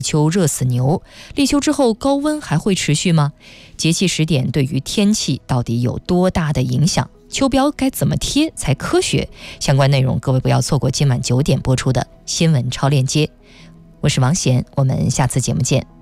秋热死牛，立秋之后高温还会持续吗？节气时点对于天气到底有多大的影响？秋标该怎么贴才科学？相关内容各位不要错过今晚9点播出的新闻超链接。我是王贤，我们下次节目见。